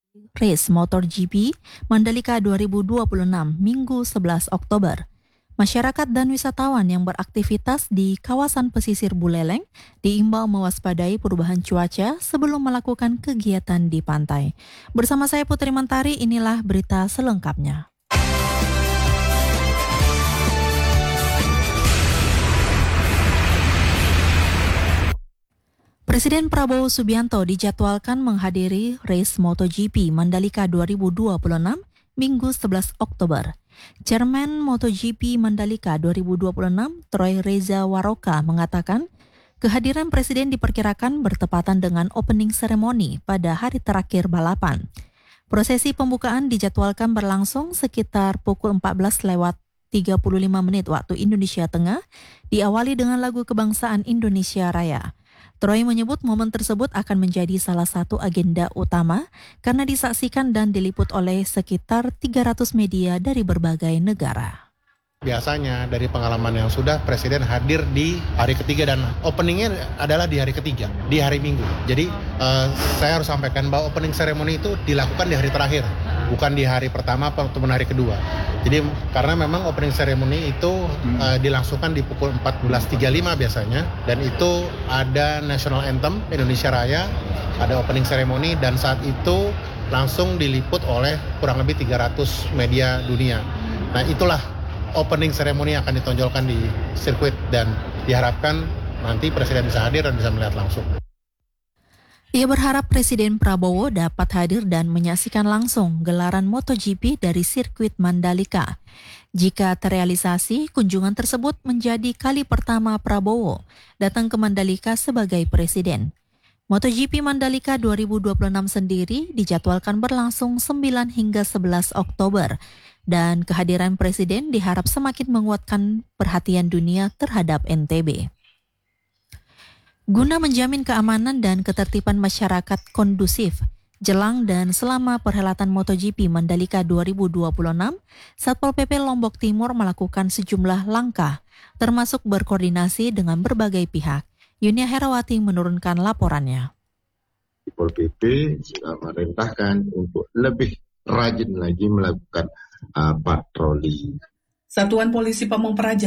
Race MotoGP Mandalika 2026 Minggu 11 Oktober. Masyarakat dan wisatawan yang beraktivitas di kawasan pesisir Buleleng diimbau mewaspadai perubahan cuaca sebelum melakukan kegiatan di pantai. Bersama saya Putri Mentari, inilah berita selengkapnya. Presiden Prabowo Subianto dijadwalkan menghadiri race MotoGP Mandalika 2026 Minggu 11 Oktober. Chairman MotoGP Mandalika 2026 Troy Reza Waroka mengatakan kehadiran Presiden diperkirakan bertepatan dengan opening ceremony pada hari terakhir balapan. Prosesi pembukaan dijadwalkan berlangsung sekitar pukul 14:35 waktu Indonesia Tengah, diawali dengan lagu kebangsaan Indonesia Raya. Troy menyebut momen tersebut akan menjadi salah satu agenda utama karena disaksikan dan diliput oleh sekitar 300 media dari berbagai negara. Biasanya dari pengalaman yang sudah, Presiden hadir di hari ketiga dan openingnya adalah di hari ketiga, di hari Minggu. Jadi saya harus sampaikan bahwa opening ceremony itu dilakukan di hari terakhir, bukan di hari pertama ataupun hari kedua. Jadi karena memang opening ceremony itu dilangsungkan di pukul 14.35 biasanya, dan itu ada National Anthem Indonesia Raya, ada opening ceremony, dan saat itu langsung diliput oleh kurang lebih 300 media dunia. Nah itulah opening ceremony yang akan ditonjolkan di sirkuit dan diharapkan nanti Presiden bisa hadir dan bisa melihat langsung. Ia berharap Presiden Prabowo dapat hadir dan menyaksikan langsung gelaran MotoGP dari sirkuit Mandalika. Jika terrealisasi, kunjungan tersebut menjadi kali pertama Prabowo datang ke Mandalika sebagai Presiden. MotoGP Mandalika 2026 sendiri dijadwalkan berlangsung 9 hingga 11 Oktober. Dan kehadiran Presiden diharap semakin menguatkan perhatian dunia terhadap NTB. Guna menjamin keamanan dan ketertiban masyarakat kondusif, jelang dan selama perhelatan MotoGP Mandalika 2026, Satpol PP Lombok Timur melakukan sejumlah langkah, termasuk berkoordinasi dengan berbagai pihak. Yunia Herawati menurunkan laporannya. Satpol PP sudah merintahkan untuk lebih rajin lagi melakukan patroli. Satuan Polisi Pamung Praja